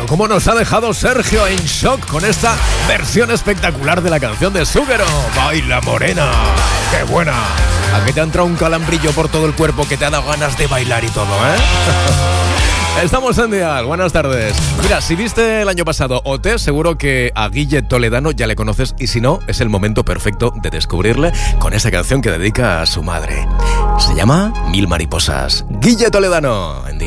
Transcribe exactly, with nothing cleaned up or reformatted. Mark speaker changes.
Speaker 1: cómo nos ha dejado Sergio en shock con esta versión espectacular de la canción de Súguero. Baila morena, qué buena. ¿A que te ha entrado un calambrillo por todo el cuerpo que te ha dado ganas de bailar y todo, eh? Estamos en Dial, buenas tardes. Mira, si viste el año pasado O T, seguro que a Guille Toledano ya le conoces, y si no, es el momento perfecto de descubrirle con esa canción que dedica a su madre. Se llama Mil Mariposas. Guille Toledano en Dial.